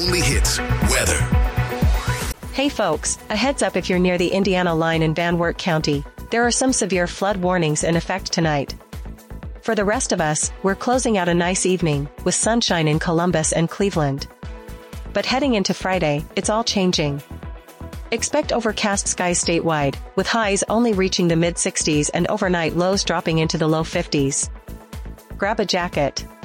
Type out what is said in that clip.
only hits, weather. Hey folks, a heads up if you're near the Indiana line in Van Wert County. There are some severe flood warnings in effect tonight. For the rest of us, we're closing out a nice evening, with sunshine in Columbus and Cleveland. But heading into Friday, it's all changing. Expect overcast skies statewide, with highs only reaching the mid-60s and overnight lows dropping into the low 50s. Grab a jacket.